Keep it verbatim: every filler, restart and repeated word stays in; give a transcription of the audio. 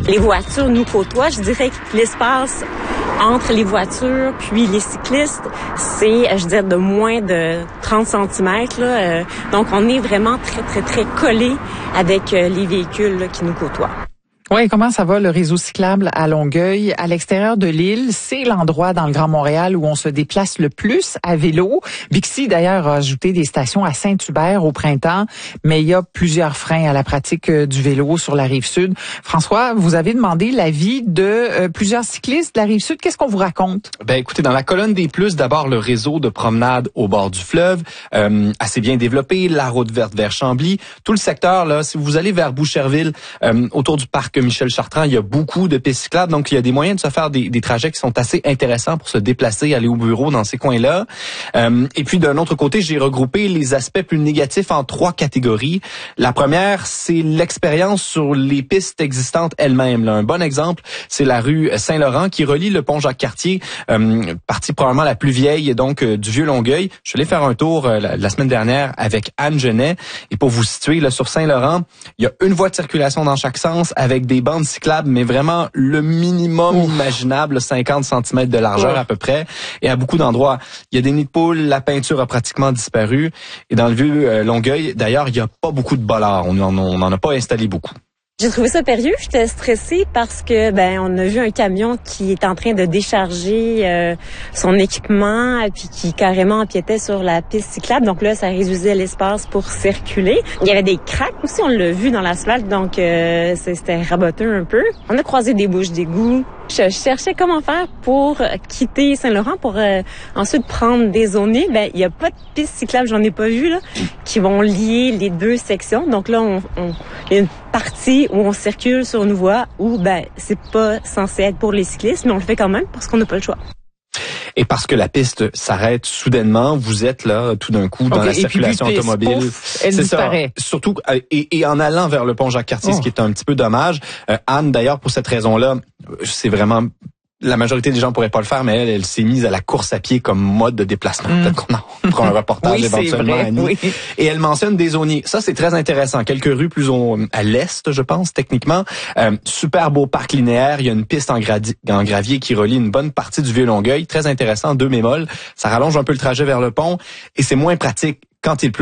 les voitures nous côtoient. Je dirais que l'espace entre les voitures puis les cyclistes, c'est, je dirais, de moins de trente centimètres. Là. Donc, on est vraiment très, très, très collés avec les véhicules là, qui nous côtoient. Oui, comment ça va le réseau cyclable à Longueuil? À l'extérieur de l'île, c'est l'endroit dans le Grand Montréal où on se déplace le plus à vélo. Bixi, d'ailleurs, a ajouté des stations à Saint-Hubert au printemps, mais il y a plusieurs freins à la pratique du vélo sur la Rive-Sud. François, vous avez demandé l'avis de euh, plusieurs cyclistes de la Rive-Sud. Qu'est-ce qu'on vous raconte? Ben, écoutez, dans la colonne des plus, d'abord le réseau de promenade au bord du fleuve, euh, assez bien développé, la route verte vers Chambly, tout le secteur, là, si vous allez vers Boucherville, euh, autour du parc Michel Chartrand, il y a beaucoup de pistes cyclables, donc il y a des moyens de se faire des, des trajets qui sont assez intéressants pour se déplacer, aller au bureau dans ces coins-là. Euh, et puis d'un autre côté, j'ai regroupé les aspects plus négatifs en trois catégories. La première, c'est l'expérience sur les pistes existantes elles-mêmes. Là, un bon exemple, c'est la rue Saint-Laurent qui relie le pont Jacques-Cartier, euh, partie probablement la plus vieille donc euh, du Vieux-Longueuil. Je suis allé faire un tour euh, la, la semaine dernière avec Anne Genet. Et pour vous situer, là, sur Saint-Laurent, il y a une voie de circulation dans chaque sens avec des bandes cyclables, mais vraiment le minimum Ouf. imaginable, cinquante centimètres de largeur Ouf. à peu près. Et à beaucoup d'endroits, il y a des nids de poules, la peinture a pratiquement disparu. Et dans le vieux euh, Longueuil, d'ailleurs, il n'y a pas beaucoup de bollards. On n'en a pas installé beaucoup. J'ai trouvé ça périlleux. J'étais stressée parce que ben on a vu un camion qui est en train de décharger euh, son équipement puis qui carrément empiétait sur la piste cyclable. Donc là, ça réduisait l'espace pour circuler. Il y avait des craques aussi, on l'a vu dans l'asphalte, donc euh, c'était raboteux un peu. On a croisé des bouches d'égout. Je cherchais comment faire pour quitter Saint-Laurent pour euh, ensuite prendre des zones. Ben il y a pas de piste cyclable, j'en ai pas vu là, qui vont lier les deux sections. Donc là, on, on il y a une partie où on circule sur une voie où ben c'est pas censé être pour les cyclistes, mais on le fait quand même parce qu'on n'a pas le choix. Et parce que la piste s'arrête soudainement, vous êtes là tout d'un coup dans okay, la circulation puis, automobile. Pouf, elle disparaît. Ça. Surtout et, et en allant vers le pont Jacques-Cartier, oh. ce qui est un petit peu dommage. Euh, Anne, d'ailleurs, pour cette raison-là, c'est vraiment la majorité des gens pourraient pas le faire, mais elle, elle s'est mise à la course à pied comme mode de déplacement. Mm. Peut-être qu'on en fera un reportage oui, éventuellement, vrai, Annie. Oui. Et elle mentionne des zones. Ça, c'est très intéressant. Quelques rues plus au, à l'est, je pense, techniquement. Euh, super beau parc linéaire. Il y a une piste en, gradi- en gravier qui relie une bonne partie du Vieux-Longueuil. Très intéressant, deux bémols. Ça rallonge un peu le trajet vers le pont et c'est moins pratique quand il pleut.